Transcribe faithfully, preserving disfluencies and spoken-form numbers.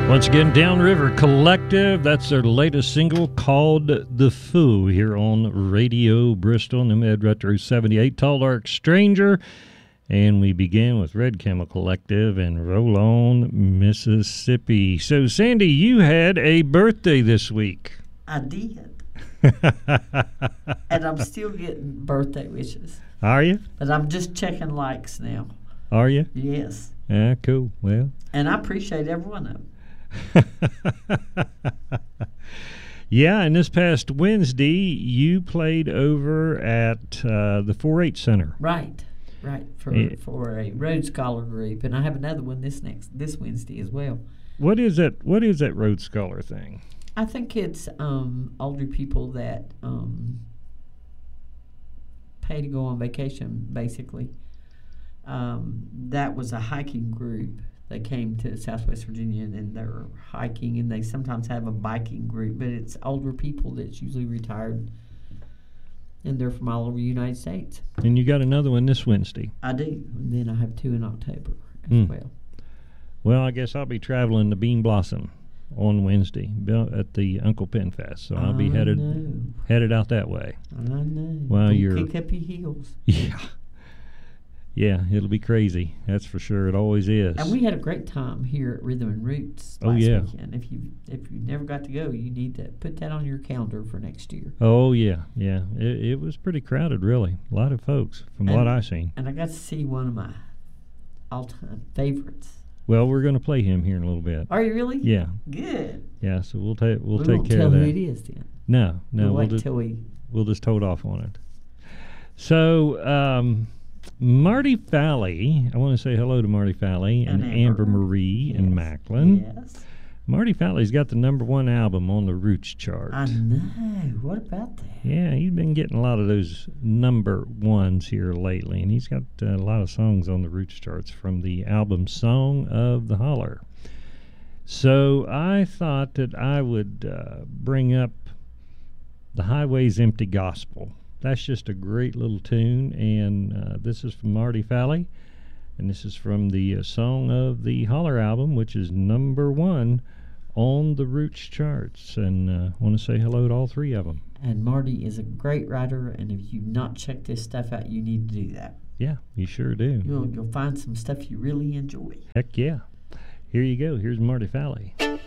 Once again, Downriver Collective. That's their latest single called The Foo here on Radio Bristol. Nomad Retro seventy-eight, Tall Dark Stranger. And we begin with Red Camel Collective and Roll On, Mississippi. So, Sandy, you had a birthday this week. I did. And I'm still getting birthday wishes. Are you? But I'm just checking likes now. Are you? Yes. Yeah, cool. Well. And I appreciate every one of them. Yeah, and this past Wednesday, you played over at uh, the four H Center. Right, right, for Yeah. for a Rhodes Scholar group, and I have another one this next this Wednesday as well. What is that? What is that Rhodes Scholar thing? I think it's um, older people that um, pay to go on vacation, basically. Um, that was a hiking group. They came to Southwest Virginia and they're hiking, and they sometimes have a biking group, but it's older people that's usually retired, and they're from all over the United States. And you got another one this Wednesday. I do. And then I have two in October as Mm. well. Well, I guess I'll be traveling to Bean Blossom on Wednesday built at the Uncle Pen Fest, so I'll be I headed know. headed out that way. I know. Well, Don't you're- kick up your heels. Yeah. Yeah, it'll be crazy. That's for sure. It always is. And we had a great time here at Rhythm and Roots Oh, last yeah. weekend. If you if you never got to go, you need to put that on your calendar for next year. Oh, yeah, yeah. It, it was pretty crowded, really. A lot of folks, from And- what I've seen. And I got to see one of my all-time favorites. Well, we're going to play him here in a little bit. Are you really? Yeah, Good. yeah. So we'll take we'll we take won't care tell of who that. it is then. No, no. we'll We'll wait just till we. we'll just hold off on it. So, um, Marty Falley, I want to say hello to Marty Falley and, And Amber, Amber. Marie in Yes. Macklin. Yes. Marty Falley's got the number one album on the Roots chart. I know. What about that? Yeah, he's been getting a lot of those number ones here lately, and he's got uh, a lot of songs on the Roots charts from the album Song of the Holler. So I thought that I would uh, bring up The Highway's Empty Gospel. That's just a great little tune, and uh, this is from Marty Falley, and this is from the uh, Song of the Holler album, which is number one on the Roots charts. And I uh, want to say hello to all three of them. And Marty is a great writer, and if you've not checked this stuff out, you need to do that. Yeah, you sure do. You'll you'll find some stuff you really enjoy. Heck yeah. Here you go. Here's Marty Falley.